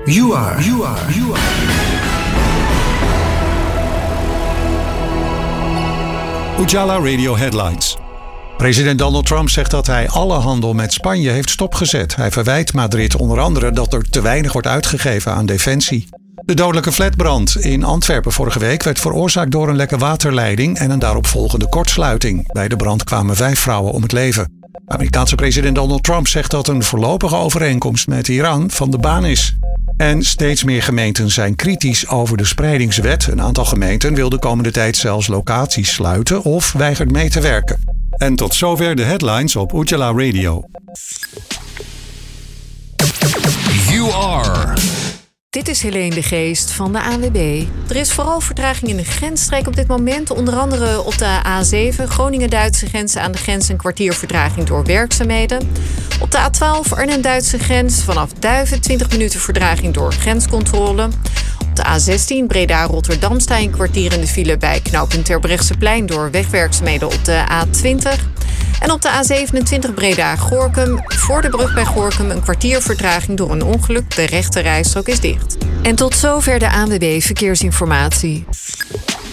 You are. Ujala Radio Headlines. President Donald Trump zegt dat hij alle handel met Spanje heeft stopgezet. Hij verwijt Madrid onder andere dat er te weinig wordt uitgegeven aan defensie. De dodelijke flatbrand in Antwerpen vorige week werd veroorzaakt door een lekke waterleiding en een daaropvolgende kortsluiting. Bij de brand kwamen 5 vrouwen om het leven. Amerikaanse president Donald Trump zegt dat een voorlopige overeenkomst met Iran van de baan is. En steeds meer gemeenten zijn kritisch over de spreidingswet. Een aantal gemeenten wil de komende tijd zelfs locaties sluiten of weigert mee te werken. En tot zover de headlines op Ujala Radio. You are. Dit is Helene de Geest van de ANWB. Er is vooral vertraging in de grensstreek op dit moment. Onder andere op de A7, Groningen-Duitse grens, aan de grens een kwartier vertraging door werkzaamheden. Op de A12, Arnhem-Duitse grens, vanaf Duiven 20 minuten vertraging door grenscontrole. Op de A16, Breda-Rotterdam, sta je een kwartier in de file bij knooppunt Terbrechtseplein door wegwerkzaamheden op de A20. En op de A27 Breda-Gorinchem, voor de brug bij Gorinchem een kwartier vertraging door een ongeluk. De rechte rijstrook is dicht. En tot zover de ANWB Verkeersinformatie.